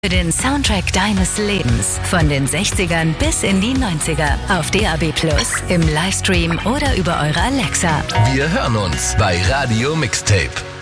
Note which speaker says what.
Speaker 1: Für den Soundtrack deines Lebens. Von den 60ern bis in die 90er. Auf DAB+, im Livestream oder über eure Alexa.
Speaker 2: Wir hören uns bei Radio Mixtape.